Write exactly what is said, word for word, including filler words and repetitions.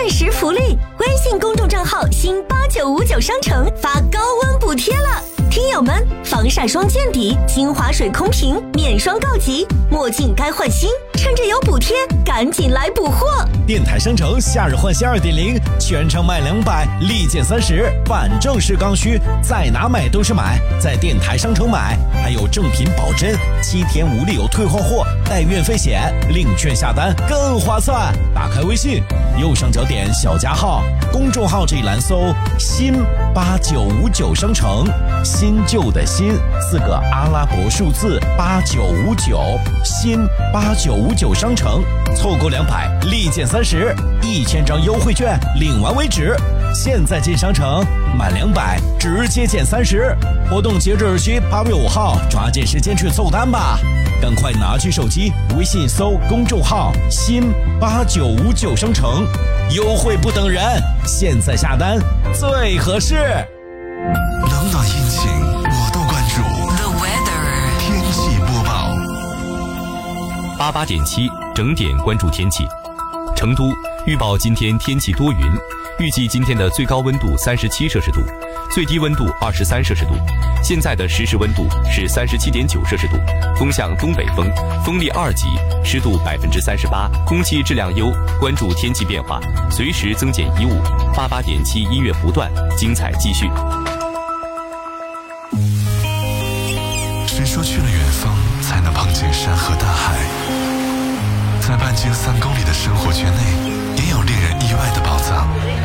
限时福利，微信公众账号新八九五九商城发高温补贴了。听友们，防晒霜见底，精华水空瓶免霜告急，墨镜该换新，趁着有补贴，赶紧来补货！ 电台商城夏日换新 二点零， 全场买两百，立减三十，反正是刚需，在哪买都是买，在电台商城买，还有正品保真，七天无理由退换货，带运费险，领券下单更划算。打开微信，右上角点小加号，公众号这一栏搜新八九五九商城，新旧的新四个阿拉伯数字八九五九，新八九五九商城，凑够两百立减三十，一千张优惠券领完为止。现在进商城满两百直接减三十，活动截止日期八月五号，抓紧时间去凑单吧！赶快拿起手机，微信搜公众号新八九五九商城，优惠不等人，现在下单最合适。 冷暖阴晴我都关注。 The weather 天气播报。 八八点七整点关注天气。成都预报今天天气多云，预计今天的最高温度三十七摄氏度，最低温度二十三摄氏度。现在的实时温度是三十七点九摄氏度，风向东北风，风力二级，湿度百分之三十八，空气质量优。关注天气变化，随时增减衣物。八八点七音乐不断，精彩继续。 谁说去了远方才能碰见山河大海？在半径三公里的生活圈内，也有令人意外的宝藏。